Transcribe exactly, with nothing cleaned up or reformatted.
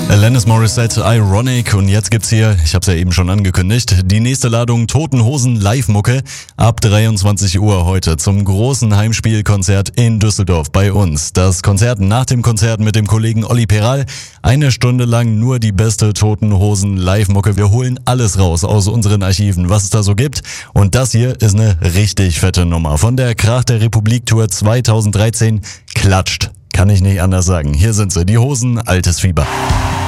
Alanis Morissette, Ironic, und jetzt gibt's hier, ich hab's ja eben schon angekündigt, die nächste Ladung Toten Hosen Live-Mucke ab dreiundzwanzig Uhr heute zum großen Heimspielkonzert in Düsseldorf bei uns. Das Konzert nach dem Konzert mit dem Kollegen Olli Peral, eine Stunde lang nur die beste Toten Hosen Live-Mucke. Wir holen alles raus aus unseren Archiven, was es da so gibt, und das hier ist eine richtig fette Nummer von der Krach der Republik Tour zweitausenddreizehn. Klatscht, kann ich nicht anders sagen. Hier sind sie, die Hosen, altes Fieber.